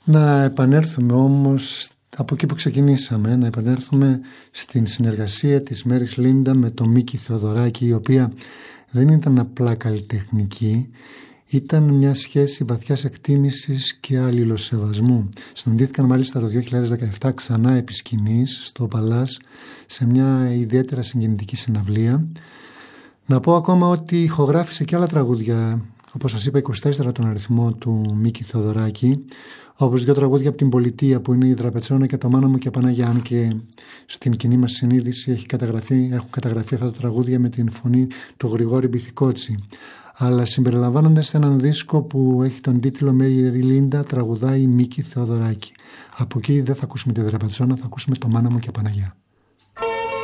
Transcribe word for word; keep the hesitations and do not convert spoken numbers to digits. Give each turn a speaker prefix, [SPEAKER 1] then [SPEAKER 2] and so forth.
[SPEAKER 1] Να επανέλθουμε όμως από εκεί που ξεκινήσαμε, να επανέλθουμε στην συνεργασία της Μέρις Λίντα με τον Μίκη Θεοδωράκη, η οποία δεν ήταν απλά καλλιτεχνική, ήταν μια σχέση βαθιάς εκτίμησης και αλληλοσεβασμού. Συναντήθηκαν μάλιστα το δύο χιλιάδες δεκαεπτά ξανά επί σκηνής στο Παλάς σε μια ιδιαίτερα συγκινητική συναυλία. Να πω ακόμα ότι ηχογράφησε και άλλα τραγούδια, όπως σας είπα είκοσι τέσσερα τον αριθμό του Μίκη Θεοδωράκη, όπως δύο τραγούδια από την Πολιτεία που είναι η Δραπετσόνα και το Μάνα μου και Παναγιά, αν και στην κοινή μας συνείδηση έχει καταγραφεί, έχουν καταγραφεί αυτά τα τραγούδια με την φωνή του Γρηγόρη Μπιθικότσι, αλλά συμπεριλαμβάνονται σε έναν δίσκο που έχει τον τίτλο Μέρι Λίντα τραγουδάει Μίκη Θεοδωράκη. Από εκεί δεν θα ακούσουμε τη Δραπετσόνα, θα ακούσουμε το Μάνα μου και Παναγιά.